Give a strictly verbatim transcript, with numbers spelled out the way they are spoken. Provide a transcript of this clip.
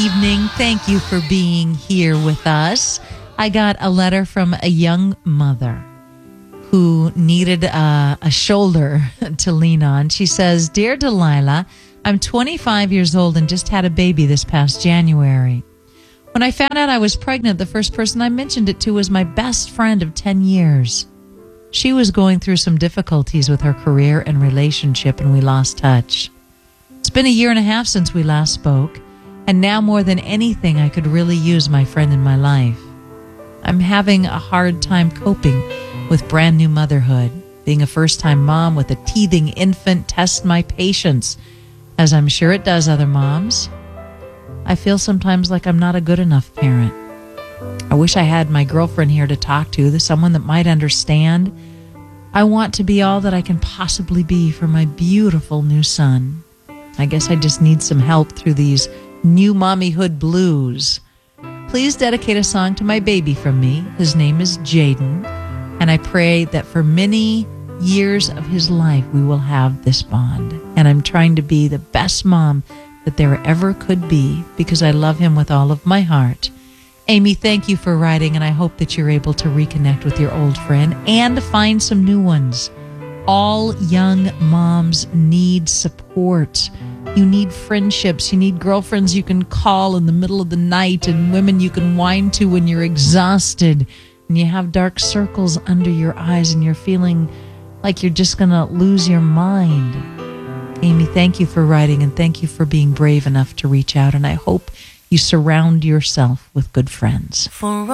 evening. Thank you for being here with us. I got a letter from a young mother who needed a, a shoulder to lean on. She says, "Dear Delilah, I'm twenty-five years old and just had a baby this past January. When I found out I was pregnant, the first person I mentioned it to was my best friend of ten years. She was going through some difficulties with her career and relationship, and we lost touch. It's been a year and a half since we last spoke, and now more than anything, I could really use my friend in my life. I'm having a hard time coping with brand new motherhood. Being a first-time mom with a teething infant tests my patience, as I'm sure it does other moms. I feel sometimes like I'm not a good enough parent. I wish I had my girlfriend here to talk to, someone that might understand. I want to be all that I can possibly be for my beautiful new son. I guess I just need some help through these new mommyhood blues. Please dedicate a song to my baby from me. His name is Jaden, and I pray that for many years of his life we will have this bond. And I'm trying to be the best mom that there ever could be because I love him with all of my heart." Amy, thank you for writing, and I hope that you're able to reconnect with your old friend and find some new ones. All young moms need support. You need friendships. You need girlfriends you can call in the middle of the night and women you can whine to when you're exhausted and you have dark circles under your eyes and you're feeling like you're just going to lose your mind. Amy, thank you for writing, and thank you for being brave enough to reach out, and I hope you surround yourself with good friends. For